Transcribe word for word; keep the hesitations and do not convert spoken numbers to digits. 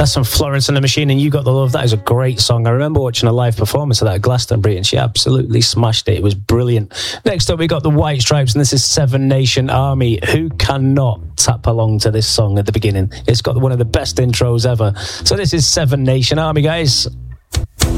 That's from Florence and the Machine, and You Got the Love. That is a great song. I remember watching a live performance of that at Glastonbury, and she absolutely smashed it. It was brilliant. Next up, we got the White Stripes, and this is Seven Nation Army. Who cannot tap along to this song at the beginning? It's got one of the best intros ever. So this is Seven Nation Army, guys.